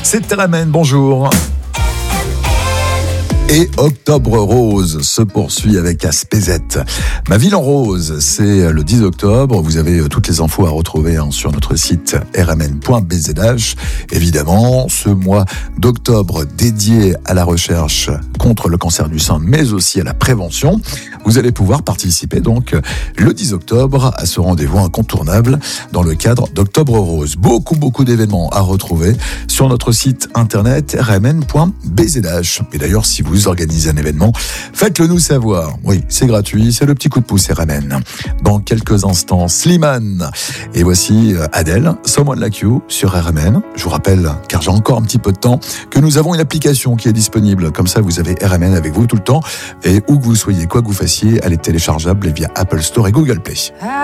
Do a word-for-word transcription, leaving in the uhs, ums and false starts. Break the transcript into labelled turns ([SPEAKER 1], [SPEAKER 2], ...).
[SPEAKER 1] C'est Teramen, bonjour. Et Octobre Rose se poursuit avec Aspézette. Ma ville en rose, c'est le dix octobre. Vous avez toutes les infos à retrouver hein, sur notre site r m n point b z h. Évidemment, ce mois d'octobre dédié à la recherche contre le cancer du sein, mais aussi à la prévention. Vous allez pouvoir participer donc le dix octobre à ce rendez-vous incontournable dans le cadre d'Octobre Rose. Beaucoup, beaucoup d'événements à retrouver sur notre site internet r m n point b z h. Et d'ailleurs, si vous organisez un événement, faites-le nous savoir. Oui, c'est gratuit, c'est le petit coup de pouce R M N. Dans quelques instants, Slimane. Et voici Adèle, Someone Like You sur R M N. Je vous rappelle, car j'ai encore un petit peu de temps, que nous avons une application qui est disponible. Comme ça, vous avez R M N avec vous tout le temps. Et où que vous soyez, quoi que vous fassiez, elle est téléchargeable via Apple Store et Google Play.